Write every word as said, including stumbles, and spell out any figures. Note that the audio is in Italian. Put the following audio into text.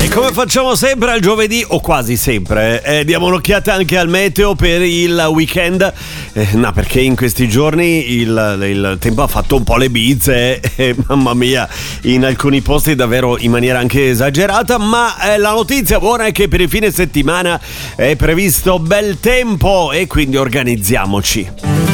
come facciamo sempre al giovedì, o quasi sempre, eh, diamo un'occhiata anche al meteo per il weekend. Eh, no, perché in questi giorni il, il tempo ha fatto un po' le bizze, eh, mamma mia, in alcuni posti davvero in maniera anche esagerata. Ma eh, la notizia buona è che per il fine settimana è previsto bel tempo e quindi organizziamoci.